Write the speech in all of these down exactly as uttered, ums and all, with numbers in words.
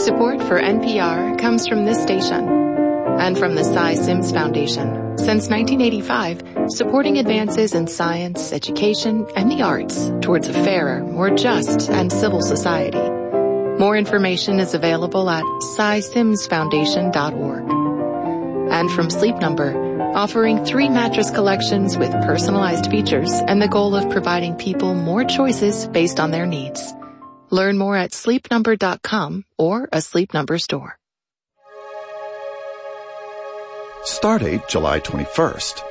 Support for N P R comes from this station and from the Cy Sims Foundation. Since nineteen eighty-five, supporting advances in science, education, and the arts towards a fairer, more just, and civil society. More information is available at cy sims foundation dot org. And from Sleep Number, offering three mattress collections with personalized features and the goal of providing people more choices based on their needs. Learn more at sleep number dot com or a Sleep Number store. Stardate July twenty-first.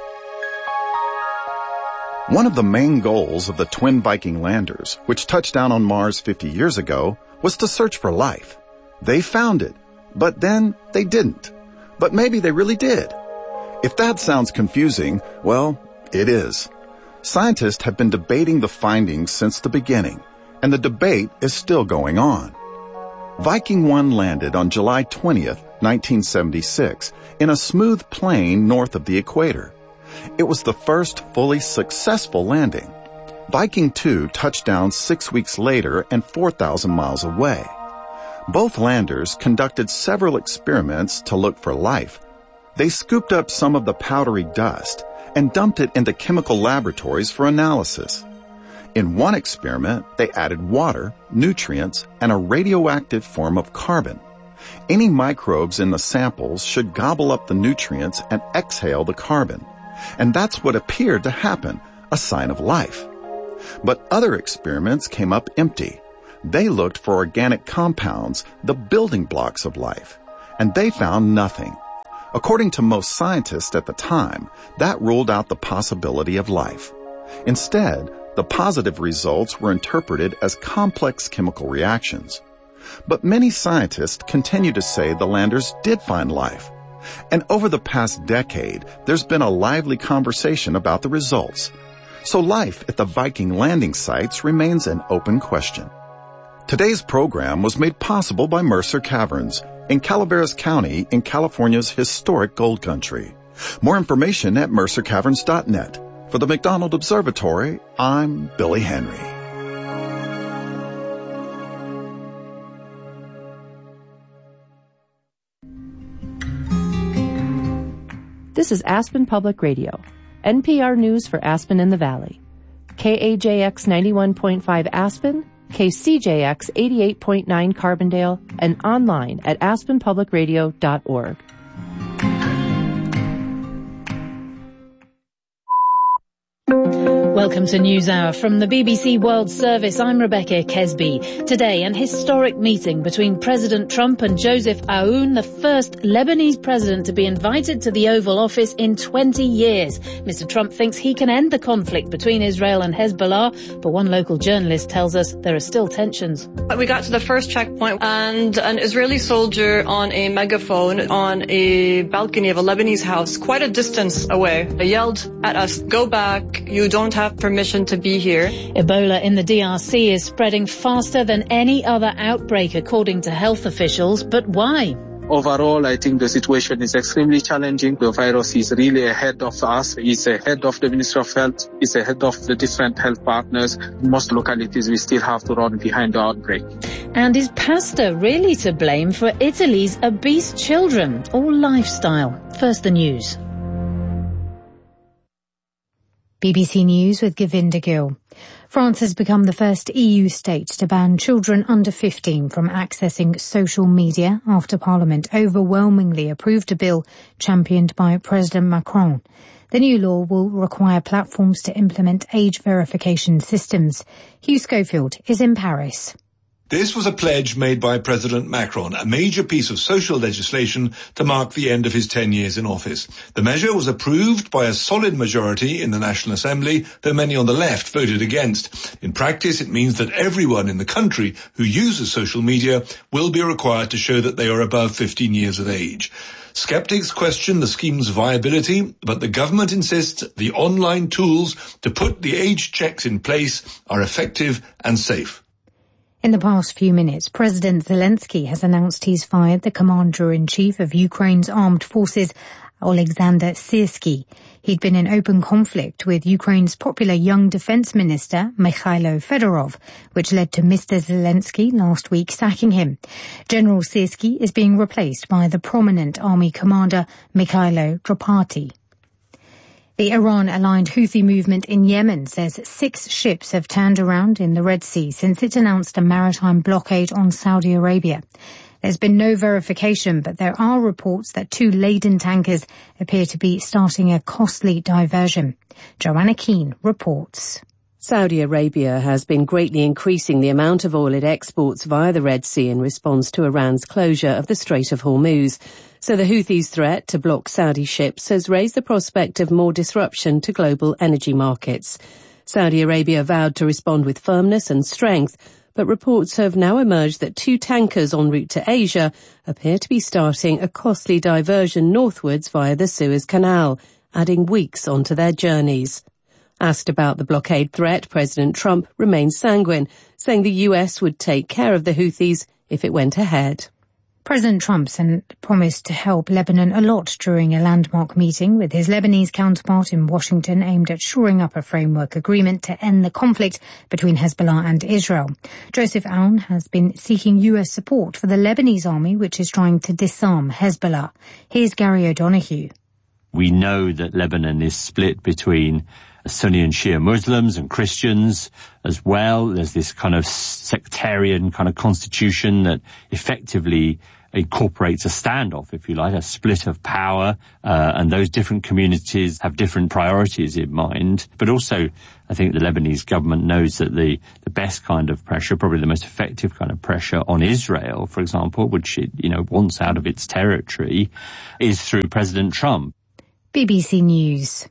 One of the main goals of the twin Viking landers, which touched down on Mars fifty years ago, was to search for life. They found it, but then they didn't. But maybe they really did. If that sounds confusing, well, it is. Scientists have been debating the findings since the beginning, and the debate is still going on. Viking one landed on July twentieth, nineteen seventy-six, in a smooth plain north of the equator. It was the first fully successful landing. Viking two touched down six weeks later and four thousand miles away. Both landers conducted several experiments to look for life. They scooped up some of the powdery dust and dumped it into chemical laboratories for analysis. In one experiment, they added water, nutrients, and a radioactive form of carbon. Any microbes in the samples should gobble up the nutrients and exhale the carbon. And that's what appeared to happen, a sign of life. But other experiments came up empty. They looked for organic compounds, the building blocks of life, and they found nothing. According to most scientists at the time, that ruled out the possibility of life. Instead, the positive results were interpreted as complex chemical reactions. But many scientists continue to say the landers did find life. And over the past decade, there's been a lively conversation about the results. So life at the Viking landing sites remains an open question. Today's program was made possible by Mercer Caverns in Calaveras County in California's historic gold country. More information at mercer caverns dot net. For the McDonald Observatory, I'm Billy Henry. This is Aspen Public Radio, N P R News for Aspen and the Valley. K A J X ninety-one point five Aspen, K C J X eighty-eight point nine Carbondale, and online at aspen public radio dot org. Welcome to NewsHour from the B B C World Service. I'm Rebecca Kesby. Today, an historic meeting between President Trump and Joseph Aoun, the first Lebanese president to be invited to the Oval Office in twenty years. Mister Trump thinks he can end the conflict between Israel and Hezbollah, but one local journalist tells us there are still tensions. We got to the first checkpoint and an Israeli soldier on a megaphone on a balcony of a Lebanese house, quite a distance away, yelled at us, "Go back, you don't have permission to be here." Ebola in the D R C is spreading faster than any other outbreak, according to health officials. But why? Overall, I think the situation is extremely challenging. The virus is really ahead of us. It's ahead of the Ministry of Health. It's ahead of the different health partners. In most localities, we still have to run behind the outbreak. And is pasta really to blame for Italy's obese children, or lifestyle? First, the news. B B C News with Govinda Gill. France has become the first E U state to ban children under fifteen from accessing social media after Parliament overwhelmingly approved a bill championed by President Macron. The new law will require platforms to implement age verification systems. Hugh Schofield is in Paris. This was a pledge made by President Macron, a major piece of social legislation to mark the end of his ten years in office. The measure was approved by a solid majority in the National Assembly, though many on the left voted against. In practice, it means that everyone in the country who uses social media will be required to show that they are above fifteen years of age. Skeptics question the scheme's viability, but the government insists the online tools to put the age checks in place are effective and safe. In the past few minutes, President Zelensky has announced he's fired the commander-in-chief of Ukraine's armed forces, Oleksandr Syrsky. He'd been in open conflict with Ukraine's popular young defense minister, Mikhailo Fedorov, which led to Mister Zelensky last week sacking him. General Syrsky is being replaced by the prominent army commander, Mikhailo Drapati. The Iran-aligned Houthi movement in Yemen says six ships have turned around in the Red Sea since it announced a maritime blockade on Saudi Arabia. There's been no verification, but there are reports that two laden tankers appear to be starting a costly diversion. Joanna Keane reports. Saudi Arabia has been greatly increasing the amount of oil it exports via the Red Sea in response to Iran's closure of the Strait of Hormuz. So the Houthis' threat to block Saudi ships has raised the prospect of more disruption to global energy markets. Saudi Arabia vowed to respond with firmness and strength, but reports have now emerged that two tankers en route to Asia appear to be starting a costly diversion northwards via the Suez Canal, adding weeks onto their journeys. Asked about the blockade threat, President Trump remained sanguine, saying the U S would take care of the Houthis if it went ahead. President Trump promised to help Lebanon a lot during a landmark meeting with his Lebanese counterpart in Washington aimed at shoring up a framework agreement to end the conflict between Hezbollah and Israel. Joseph Aoun has been seeking U S support for the Lebanese army, which is trying to disarm Hezbollah. Here's Gary O'Donoghue. We know that Lebanon is split between Sunni and Shia Muslims and Christians as well. There's this kind of sectarian kind of constitution that effectively incorporates a standoff, if you like, a split of power, uh, and those different communities have different priorities in mind. But also, I think the Lebanese government knows that the, the best kind of pressure, probably the most effective kind of pressure on Israel, for example, which it, you know, wants out of its territory, is through President Trump. B B C News.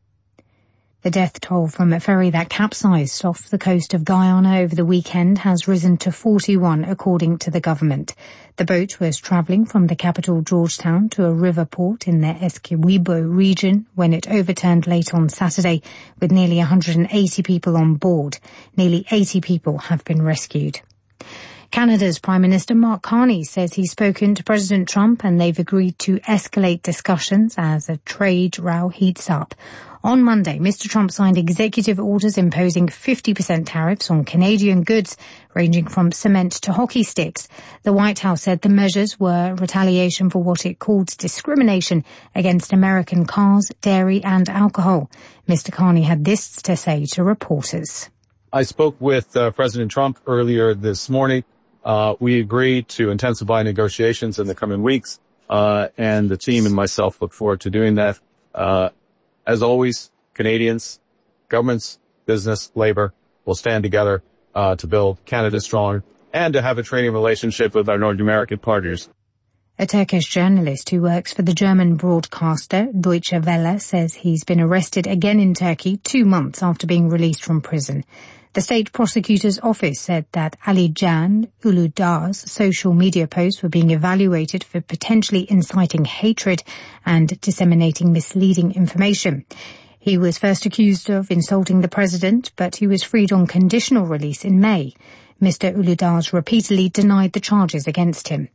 The death toll from a ferry that capsized off the coast of Guyana over the weekend has risen to forty-one, according to the government. The boat was travelling from the capital Georgetown to a river port in the Essequibo region when it overturned late on Saturday, with nearly one hundred eighty people on board. Nearly eighty people have been rescued. Canada's Prime Minister Mark Carney says he's spoken to President Trump and they've agreed to escalate discussions as a trade row heats up. On Monday, Mister Trump signed executive orders imposing fifty percent tariffs on Canadian goods, ranging from cement to hockey sticks. The White House said the measures were retaliation for what it called discrimination against American cars, dairy and alcohol. Mister Carney had this to say to reporters. I spoke with uh, President Trump earlier this morning. Uh, we agreed to intensify negotiations in the coming weeks, uh, and the team and myself look forward to doing that. Uh, As always, Canadians, governments, business, labor will stand together uh, to build Canada strong and to have a trading relationship with our North American partners. A Turkish journalist who works for the German broadcaster Deutsche Welle says he's been arrested again in Turkey two months after being released from prison. The state prosecutor's office said that Ali Can Uludağ's social media posts were being evaluated for potentially inciting hatred and disseminating misleading information. He was first accused of insulting the president, but he was freed on conditional release in May. Mister Uludağ repeatedly denied the charges against him.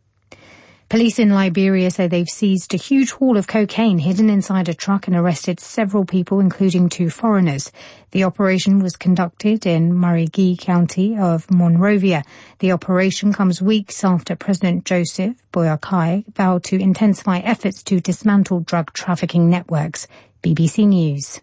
Police in Liberia say they've seized a huge haul of cocaine hidden inside a truck and arrested several people, including two foreigners. The operation was conducted in Marigi County of Monrovia. The operation comes weeks after President Joseph Boakai vowed to intensify efforts to dismantle drug trafficking networks. B B C News.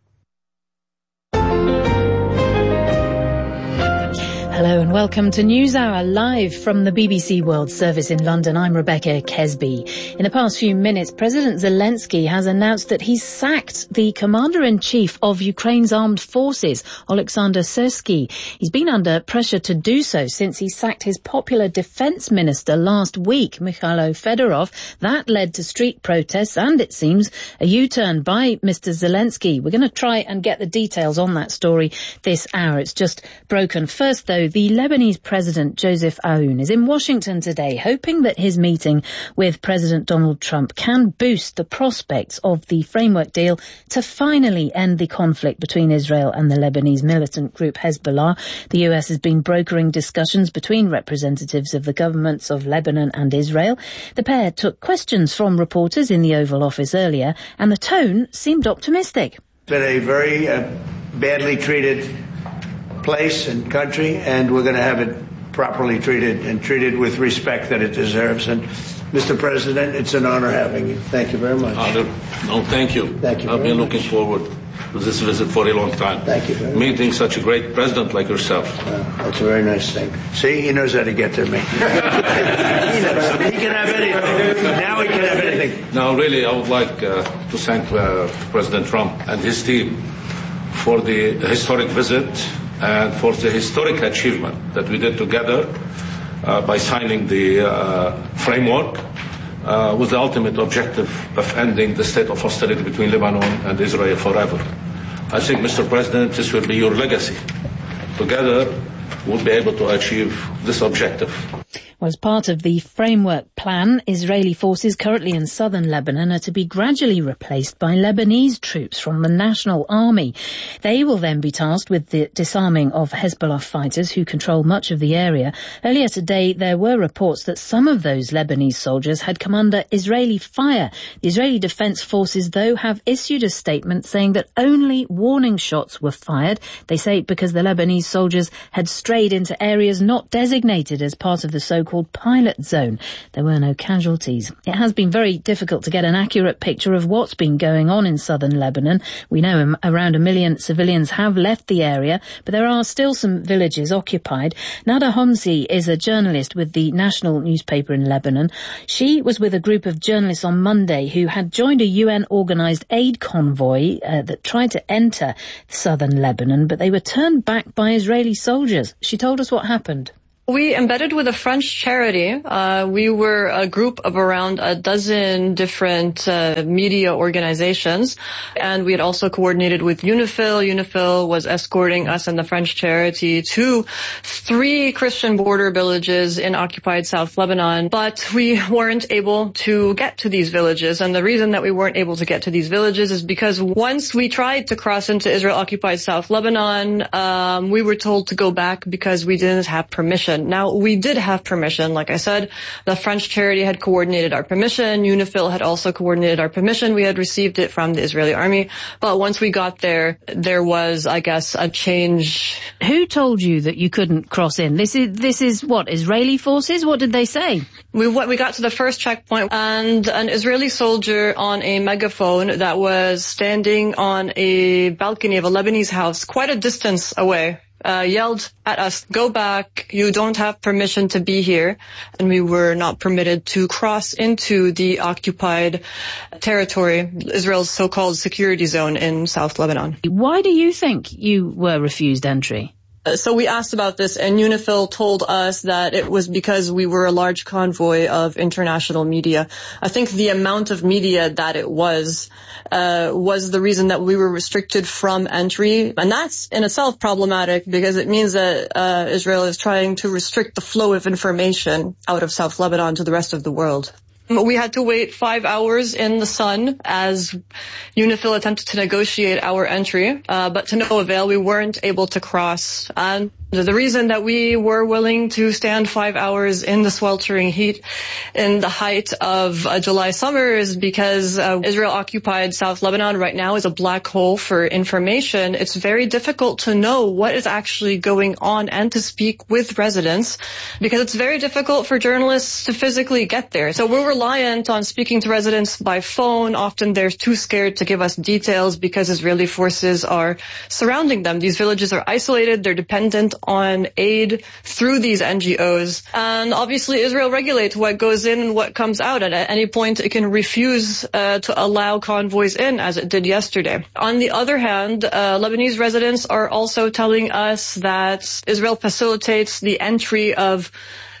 Hello and welcome to NewsHour, live from the B B C World Service in London. I'm Rebecca Kesby. In the past few minutes, President Zelensky has announced that he's sacked the Commander-in-Chief of Ukraine's armed forces, Oleksandr Syrsky. He's been under pressure to do so since he sacked his popular defense minister last week, Mikhailo Fedorov. That led to street protests and, it seems, a U-turn by Mister Zelensky. We're going to try and get the details on that story this hour. It's just broken. First, though, the Lebanese President Joseph Aoun is in Washington today, hoping that his meeting with President Donald Trump can boost the prospects of the framework deal to finally end the conflict between Israel and the Lebanese militant group Hezbollah. The U S has been brokering discussions between representatives of the governments of Lebanon and Israel. The pair took questions from reporters in the Oval Office earlier, and the tone seemed optimistic. It's been a very uh, badly treated place and country, and we're going to have it properly treated and treated with respect that it deserves. And Mister President, it's an honor having you. Thank you very much. Uh, no, thank you. Thank you. I've been much. looking forward to this visit for a long time. Thank you very Meeting much. such a great president like yourself. Uh, that's a very nice thing. See, he knows how to get to me. he, knows. He can have anything. Now he can have anything. Now, really, I would like uh, to thank uh, President Trump and his team for the historic visit and for the historic achievement that we did together uh, by signing the uh, framework uh, with the ultimate objective of ending the state of hostility between Lebanon and Israel forever. I think, Mister President, this will be your legacy. Together, we'll be able to achieve this objective. Well, as part of the framework plan, Israeli forces currently in southern Lebanon are to be gradually replaced by Lebanese troops from the National Army. They will then be tasked with the disarming of Hezbollah fighters who control much of the area. Earlier today, there were reports that some of those Lebanese soldiers had come under Israeli fire. The Israeli Defense Forces, though, have issued a statement saying that only warning shots were fired. They say because the Lebanese soldiers had strayed into areas not designated as part of the so-called called pilot zone. There were no casualties. It has been very difficult to get an accurate picture of what's been going on in southern Lebanon. We know around a million civilians have left the area, but there are still some villages occupied. Nada Homsi is a journalist with the national newspaper in Lebanon. She was with a group of journalists on Monday who had joined a U N-organised aid convoy uh, that tried to enter southern Lebanon, but they were turned back by Israeli soldiers. She told us what happened. We embedded with a French charity. Uh, we were a group of around a dozen different uh, media organizations, and we had also coordinated with UNIFIL. UNIFIL was escorting us and the French charity to three Christian border villages in occupied South Lebanon, but we weren't able to get to these villages. And the reason that we weren't able to get to these villages is because once we tried to cross into Israel-occupied South Lebanon, um, we were told to go back because we didn't have permission. Now, we did have permission. Like I said, the French charity had coordinated our permission. UNIFIL had also coordinated our permission. We had received it from the Israeli army. But once we got there, there was, I guess, a change. Who told you that you couldn't cross in? This is, this is what, Israeli forces? What did they say? We, we got to the first checkpoint, and an Israeli soldier on a megaphone that was standing on a balcony of a Lebanese house quite a distance away Uh, yelled at us, "Go back, you don't have permission to be here." And we were not permitted to cross into the occupied territory, Israel's so-called security zone in South Lebanon. Why do you think you were refused entry? So we asked about this, and UNIFIL told us that it was because we were a large convoy of international media. I think the amount of media that it was uh was the reason that we were restricted from entry. And that's in itself problematic because it means that uh Israel is trying to restrict the flow of information out of South Lebanon to the rest of the world. We had to wait five hours in the sun as UNIFIL attempted to negotiate our entry, uh, but to no avail. We weren't able to cross. And the reason that we were willing to stand five hours in the sweltering heat in the height of a July summer is because uh, Israel-occupied South Lebanon right now is a black hole for information. It's very difficult to know what is actually going on and to speak with residents because it's very difficult for journalists to physically get there. So we're reliant on speaking to residents by phone. Often they're too scared to give us details because Israeli forces are surrounding them. These villages are isolated. They're dependent on aid through these N G Os. And obviously Israel regulates what goes in and what comes out. And at any point it can refuse uh, to allow convoys in, as it did yesterday. On the other hand, uh, Lebanese residents are also telling us that Israel facilitates the entry of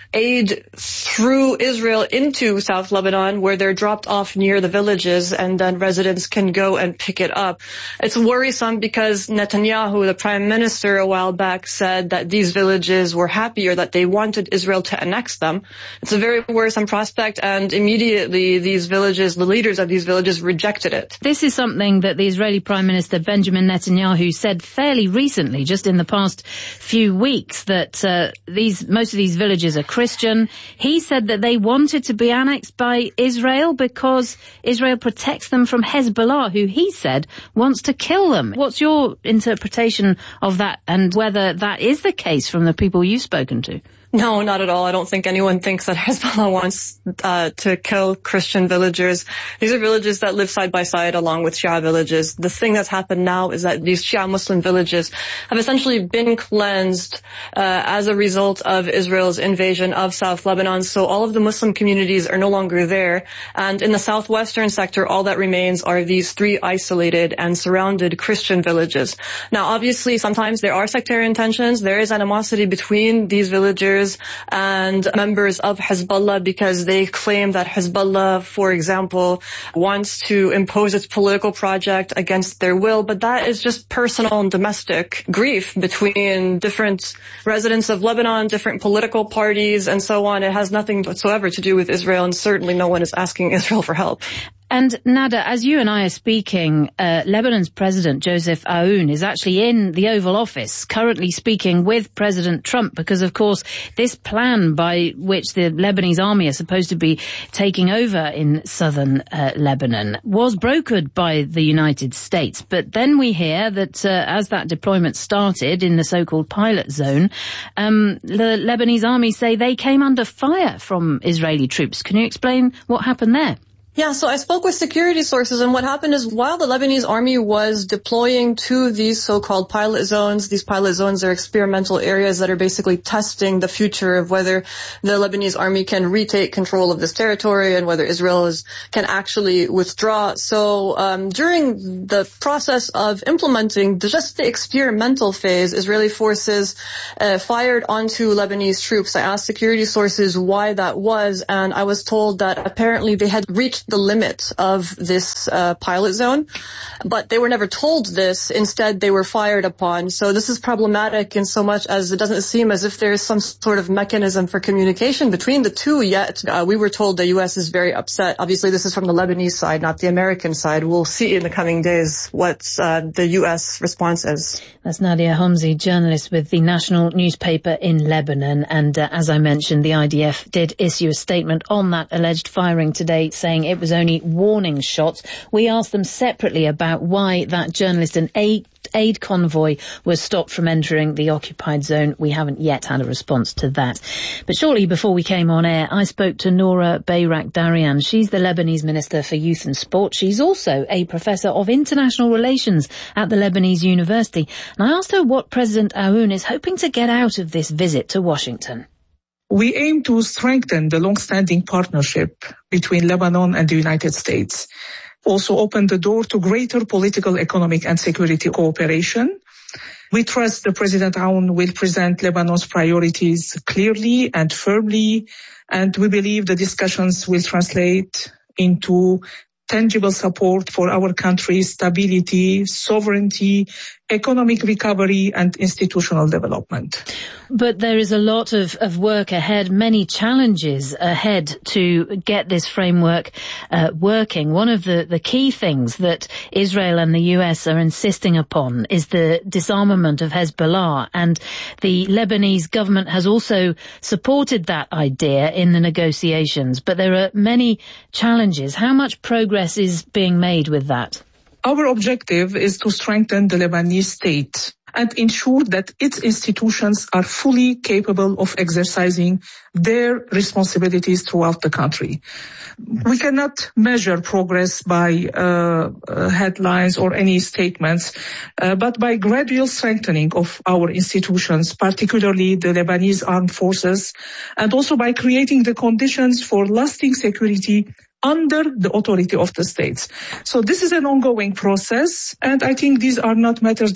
aid through Israel into South Lebanon, where they're dropped off near the villages and then residents can go and pick it up. It's worrisome because Netanyahu, the prime minister, a while back said that these villages were happy or that they wanted Israel to annex them. It's a very worrisome prospect, and immediately these villages, the leaders of these villages, rejected it. This is something that the Israeli Prime Minister Benjamin Netanyahu said fairly recently, just in the past few weeks, that uh, these most of these villages are Christian. He said that they wanted to be annexed by Israel because Israel protects them from Hezbollah, who he said wants to kill them. What's your interpretation of that, and whether that is the case from the people you've spoken to? No, not at all. I don't think anyone thinks that Hezbollah wants uh, to kill Christian villagers. These are villages that live side by side along with Shia villages. The thing that's happened now is that these Shia Muslim villages have essentially been cleansed uh, as a result of Israel's invasion of South Lebanon. So all of the Muslim communities are no longer there. And in the southwestern sector, all that remains are these three isolated and surrounded Christian villages. Now, obviously, sometimes there are sectarian tensions. There is animosity between these villagers and members of Hezbollah because they claim that Hezbollah, for example, wants to impose its political project against their will. But that is just personal and domestic grief between different residents of Lebanon, different political parties, and so on. It has nothing whatsoever to do with Israel, and certainly no one is asking Israel for help. And Nada, as you and I are speaking, uh, Lebanon's President Joseph Aoun is actually in the Oval Office, currently speaking with President Trump, because, of course, this plan by which the Lebanese army are supposed to be taking over in southern uh, Lebanon was brokered by the United States. But then we hear that uh, as that deployment started in the so-called pilot zone, um, the Lebanese army say they came under fire from Israeli troops. Can you explain what happened there? Yeah, so I spoke with security sources, and what happened is while the Lebanese army was deploying to these so-called pilot zones, these pilot zones are experimental areas that are basically testing the future of whether the Lebanese army can retake control of this territory and whether Israel is, can actually withdraw. So um, during the process of implementing the, just the experimental phase, Israeli forces uh, fired onto Lebanese troops. I asked security sources why that was, and I was told that apparently they had reached the limit of this uh, pilot zone, but they were never told this. Instead, they were fired upon. So this is problematic in so much as it doesn't seem as if there is some sort of mechanism for communication between the two yet. Uh, we were told the U S is very upset. Obviously, this is from the Lebanese side, not the American side. We'll see in the coming days what uh, the U S response is. That's Nadia Homsi, journalist with the national newspaper in Lebanon. And uh, as I mentioned, the I D F did issue a statement on that alleged firing today, saying it was only warning shots. We asked them separately about why that journalist and aid, aid convoy was stopped from entering the occupied zone. We haven't yet had a response to that. But shortly before we came on air, I spoke to Noura Bayrak-Darian. She's the Lebanese Minister for Youth and Sport. She's also a Professor of International Relations at the Lebanese University. And I asked her what President Aoun is hoping to get out of this visit to Washington. We aim to strengthen the long-standing partnership between Lebanon and the United States. Also open the door to greater political, economic and security cooperation. We trust that President Aoun will present Lebanon's priorities clearly and firmly, and we believe the discussions will translate into tangible support for our country's stability, sovereignty, economic recovery and institutional development. But there is a lot of, of work ahead, many challenges ahead to get this framework uh, working. One of the, the key things that Israel and the U S are insisting upon is the disarmament of Hezbollah, and the Lebanese government has also supported that idea in the negotiations. But there are many challenges. How much progress is being made with that? Our objective is to strengthen the Lebanese state and ensure that its institutions are fully capable of exercising their responsibilities throughout the country. We cannot measure progress by uh, uh, headlines or any statements, uh, but by gradual strengthening of our institutions, particularly the Lebanese armed forces, and also by creating the conditions for lasting security under the authority of the states. So this is an ongoing process, and I think these are not matters that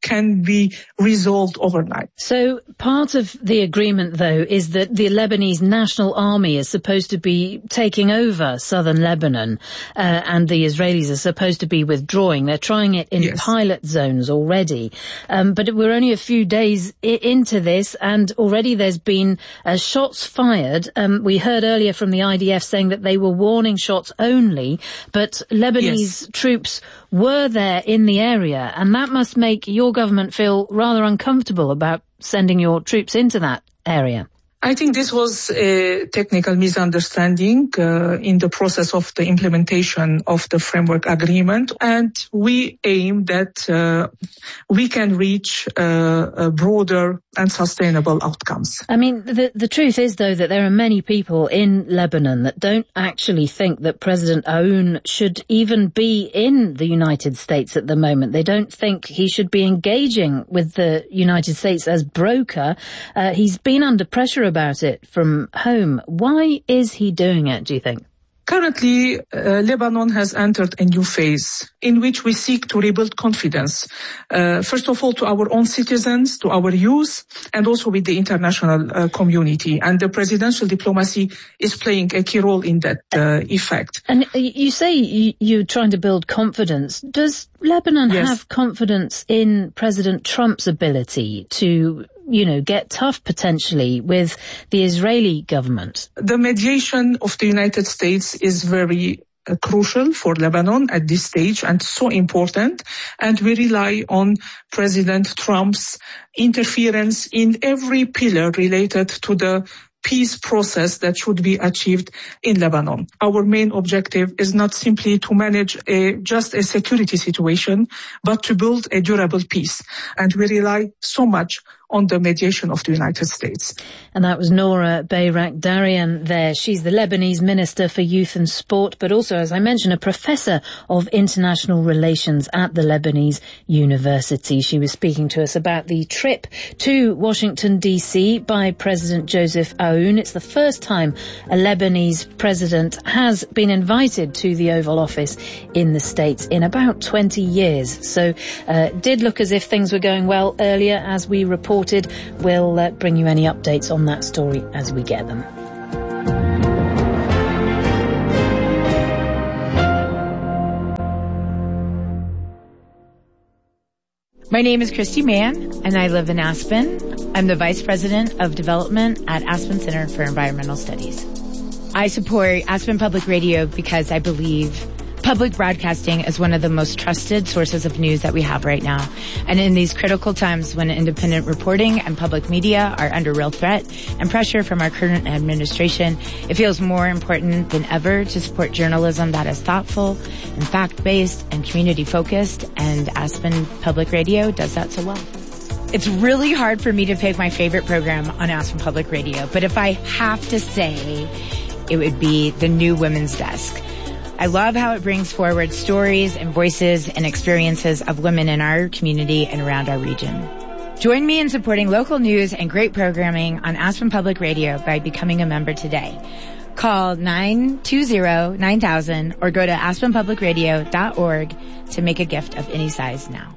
can be resolved overnight. So part of the agreement, though, is that the Lebanese National Army is supposed to be taking over southern Lebanon, uh, and the Israelis are supposed to be withdrawing. They're trying it in yes. pilot zones already. Um, but we're only a few days I- into this, and already there's been uh, shots fired. Um, we heard earlier from the I D F saying that they were warning shots only, but Lebanese yes. troops were there in the area, and that must make your government feel rather uncomfortable about sending your troops into that area. I think this was a technical misunderstanding uh, in the process of the implementation of the framework agreement, and we aim that uh, we can reach uh, a broader and sustainable outcomes. I mean, the the truth is, though, that there are many people in Lebanon that don't actually think that President Aoun should even be in the United States at the moment. They don't think he should be engaging with the United States as broker. Uh, he's been under pressure about it from home. Why is he doing it, do you think? Currently, uh, Lebanon has entered a new phase in which we seek to rebuild confidence, uh, first of all, to our own citizens, to our youth, and also with the international uh, community. And the presidential diplomacy is playing a key role in that uh, effect. And you say you're trying to build confidence. Does Lebanon yes. have confidence in President Trump's ability to, you know, get tough potentially with the Israeli government? The mediation of the United States is very uh, crucial for Lebanon at this stage and so important. And we rely on President Trump's interference in every pillar related to the peace process that should be achieved in Lebanon. Our main objective is not simply to manage a, just a security situation, but to build a durable peace. And we rely so much on the mediation of the United States. And that was Noura Bayrakdarian there. She's the Lebanese Minister for Youth and Sport, but also, as I mentioned, a professor of international relations at the Lebanese University. She was speaking to us about the trip to Washington, D C by President Joseph Aoun. It's the first time a Lebanese president has been invited to the Oval Office in the States in about twenty years. So uh, it did look as if things were going well earlier, as we reported. We'll uh, bring you any updates on that story as we get them. My name is Christy Mann, and I live in Aspen. I'm the Vice President of Development at Aspen Center for Environmental Studies. I support Aspen Public Radio because I believe public broadcasting is one of the most trusted sources of news that we have right now. And in these critical times when independent reporting and public media are under real threat and pressure from our current administration, it feels more important than ever to support journalism that is thoughtful and fact-based and community-focused, and Aspen Public Radio does that so well. It's really hard for me to pick my favorite program on Aspen Public Radio, but if I have to say, it would be The New Women's Desk. I love how it brings forward stories and voices and experiences of women in our community and around our region. Join me in supporting local news and great programming on Aspen Public Radio by becoming a member today. Call nine two zero nine thousand or go to aspen public radio dot org to make a gift of any size now.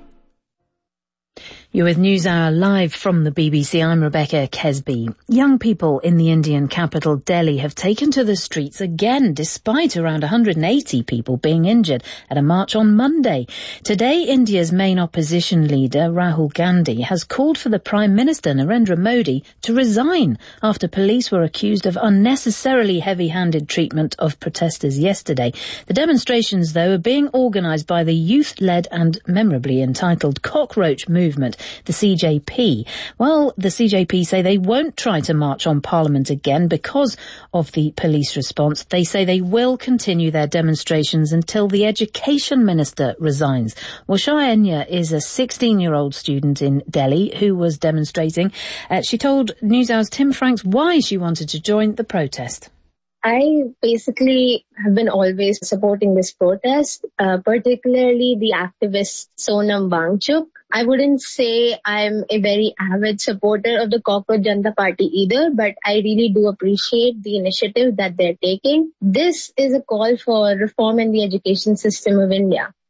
You're with NewsHour live from the B B C. I'm Rebecca Kesby. Young people in the Indian capital Delhi have taken to the streets again, despite around one hundred eighty people being injured at a march on Monday. Today, India's main opposition leader, Rahul Gandhi, has called for the Prime Minister, Narendra Modi, to resign after police were accused of unnecessarily heavy-handed treatment of protesters yesterday. The demonstrations, though, are being organised by the youth-led and memorably entitled Cockroach Movement, the C J P. Well, the C J P say they won't try to march on Parliament again because of the police response. They say they will continue their demonstrations until the Education Minister resigns. Well, Shaya is a sixteen-year-old student in Delhi who was demonstrating. Uh, she told NewsHour's Tim Franks why she wanted to join the protest. I basically have been always supporting this protest, uh, particularly the activist Sonam Wangchuk. I wouldn't say I'm a very avid supporter of the Cockroach Janata Party either, but I really do appreciate the initiative that they're taking. This is a call for reform in the education system of India.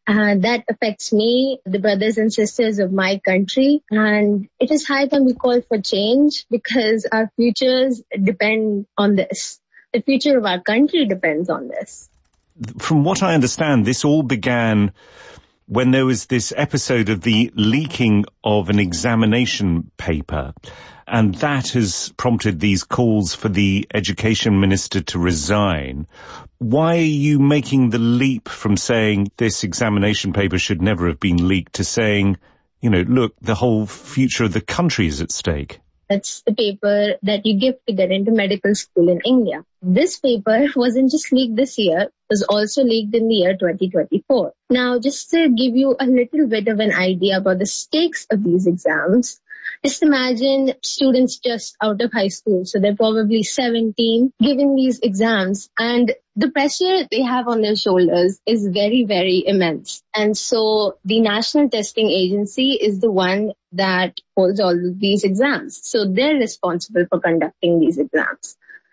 Uh, that affects me, the brothers and sisters of my country. And it is high time we call for change because our futures depend on this. The future of our country depends on this. From what I understand, this all began when there was this episode of the leaking of an examination paper. And that has prompted these calls for the education minister to resign. Why are you making the leap from saying this examination paper should never have been leaked to saying, you know, look, the whole future of the country is at stake? That's the paper that you give to get into medical school in India. This paper wasn't just leaked this year, it was also leaked in the year twenty twenty-four. Now, just to give you a little bit of an idea about the stakes of these exams, just imagine students just out of high school, so they're probably seventeen, giving these exams, and the pressure they have on their shoulders is very, very immense. And so the National Testing Agency is the one that holds all of these exams. So they're responsible for conducting these exams.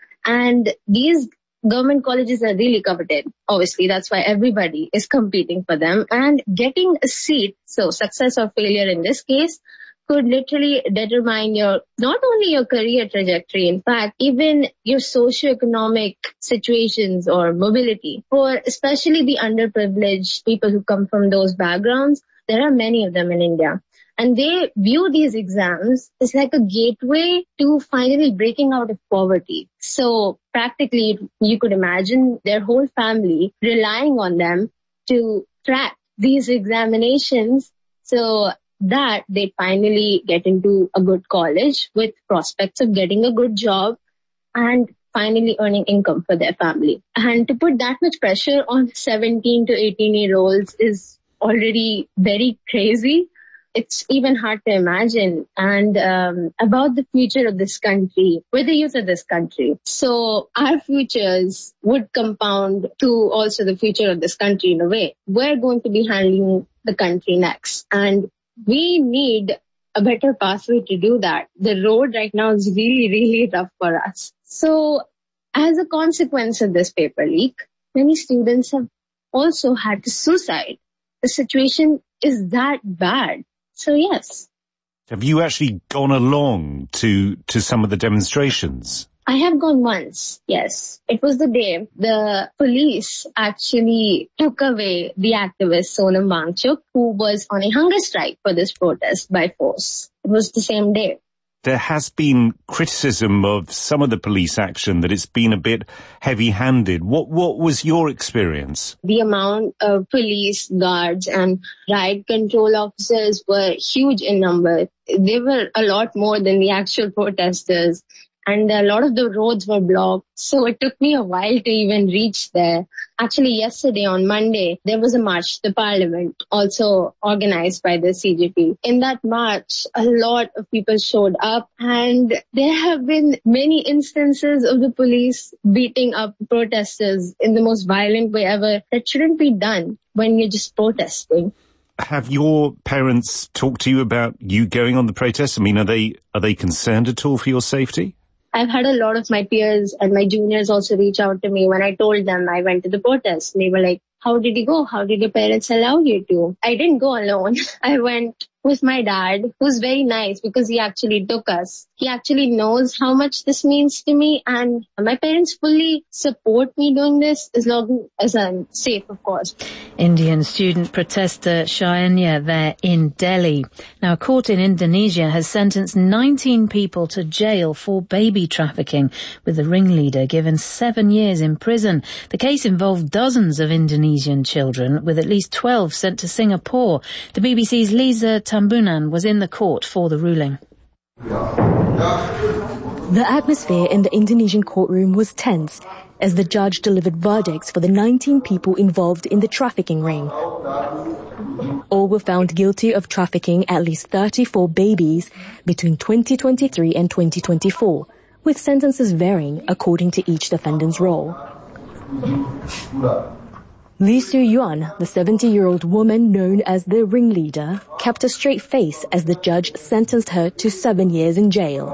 And these government colleges are really coveted. Obviously, that's why everybody is competing for them. And getting a seat, so success or failure in this case, could literally determine your, not only your career trajectory, in fact, even your socioeconomic situations or mobility. For especially the underprivileged people who come from those backgrounds, there are many of them in India. And they view these exams as like a gateway to finally breaking out of poverty. So practically, you could imagine their whole family relying on them to crack these examinations. So that they finally get into a good college with prospects of getting a good job and finally earning income for their family. And to put that much pressure on seventeen to eighteen year olds is already very crazy. It's even hard to imagine. And um, about the future of this country, we're the youth of this country. So our futures would compound to also the future of this country in a way. We're going to be handling the country next. And we need a better pathway to do that. The road right now is really, really tough for us. So as a consequence of this paper leak, many students have also had to suicide. The situation is that bad. So yes. Have you actually gone along to, to some of the demonstrations? I have gone once, yes. It was the day the police actually took away the activist Sonam Wangchuk, who was on a hunger strike for this protest by force. It was the same day. There has been criticism of some of the police action, that it's been a bit heavy-handed. What what was your experience? The amount of police guards and riot control officers were huge in number. They were a lot more than the actual protesters. And a lot of the roads were blocked. So it took me a while to even reach there. Actually, yesterday on Monday, there was a march to the parliament, also organized by the C J P. In that march, a lot of people showed up, and there have been many instances of the police beating up protesters in the most violent way ever. That shouldn't be done when you're just protesting. Have your parents talked to you about you going on the protest? I mean, are they are they concerned at all for your safety? I've had a lot of my peers and my juniors also reach out to me when I told them I went to the protest. They were like, how did you go? How did your parents allow you to? I didn't go alone. I went with my dad, who's very nice because he actually took us. He actually knows how much this means to me, and my parents fully support me doing this as long as I'm safe, of course. Indian student protester Shainya there in Delhi. Now, a court in Indonesia has sentenced nineteen people to jail for baby trafficking, with the ringleader given seven years in prison. The case involved dozens of Indonesian children, with at least twelve sent to Singapore. The B B C's Lisa Tambunan was in the court for the ruling. The atmosphere in the Indonesian courtroom was tense as the judge delivered verdicts for the nineteen people involved in the trafficking ring. All were found guilty of trafficking at least thirty-four babies between twenty twenty-three and twenty twenty-four, with sentences varying according to each defendant's role. Lee Soo-yuan, the seventy-year-old woman known as the ringleader, kept a straight face as the judge sentenced her to seven years in jail.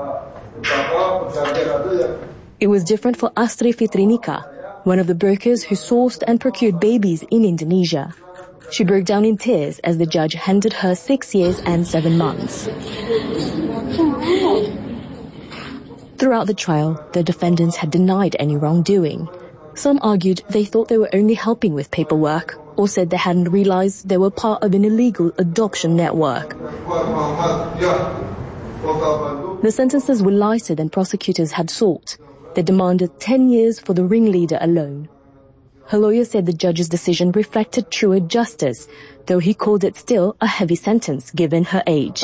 It was different for Astri Fitrinika, one of the brokers who sourced and procured babies in Indonesia. She broke down in tears as the judge handed her six years and seven months. Throughout the trial, the defendants had denied any wrongdoing. Some argued they thought they were only helping with paperwork, or said they hadn't realized they were part of an illegal adoption network. The sentences were lighter than prosecutors had sought. They demanded ten years for the ringleader alone. Her lawyer said the judge's decision reflected truer justice, though he called it still a heavy sentence given her age.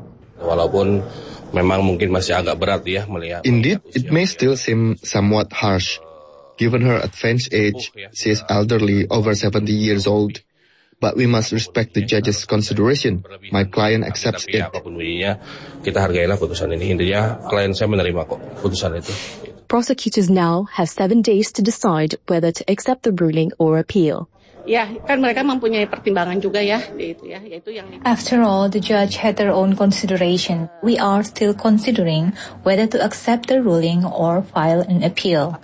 Indeed, it may still seem somewhat harsh. Given her advanced age, she is elderly, over seventy years old. But we must respect the judge's consideration. My client accepts it. Prosecutors now have seven days to decide whether to accept the ruling or appeal. After all, the judge had their own consideration. We are still considering whether to accept the ruling or file an appeal.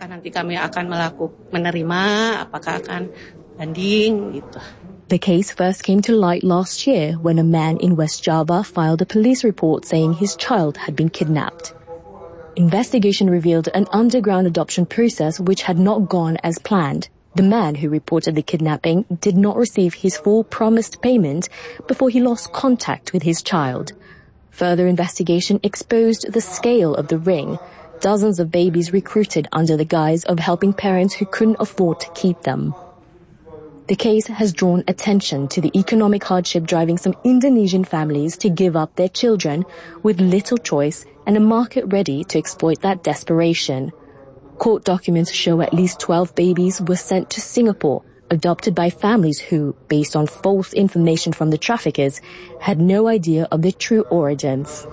The case first came to light last year when a man in West Java filed a police report saying his child had been kidnapped. Investigation revealed an underground adoption process which had not gone as planned. The man who reported the kidnapping did not receive his full promised payment before he lost contact with his child. Further investigation exposed the scale of the ring. Dozens of babies recruited under the guise of helping parents who couldn't afford to keep them. The case has drawn attention to the economic hardship driving some Indonesian families to give up their children with little choice and a market ready to exploit that desperation. Court documents show at least twelve babies were sent to Singapore, adopted by families who, based on false information from the traffickers, had no idea of their true origins.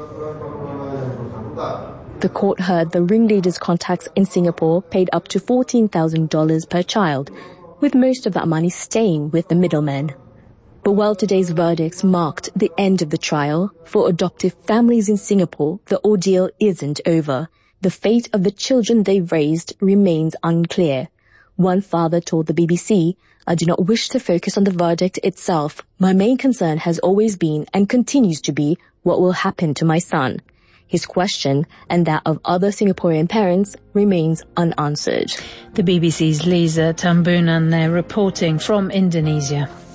The court heard the ringleader's contacts in Singapore paid up to fourteen thousand dollars per child, with most of that money staying with the middlemen. But while today's verdicts marked the end of the trial, for adoptive families in Singapore, the ordeal isn't over. The fate of the children they've raised remains unclear. One father told the B B C, "I do not wish to focus on the verdict itself. My main concern has always been and continues to be what will happen to my son." His question, and that of other Singaporean parents, remains unanswered. The B B C's Lisa Tambunan there reporting from Indonesia.